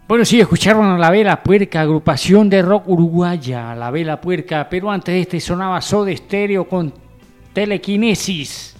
Bueno, sí, escucharon a La Vela Puerca, agrupación de rock uruguaya, La Vela Puerca, pero antes de este sonaba Soda Stereo con Telequinesis.